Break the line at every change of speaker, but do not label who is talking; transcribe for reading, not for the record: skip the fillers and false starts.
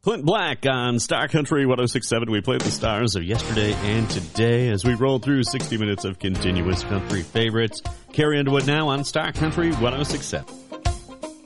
Clint Black on Star Country 106.7. We played the stars of yesterday and today as we roll through 60 minutes of continuous country favorites. Carrie Underwood now on Star Country 106.7.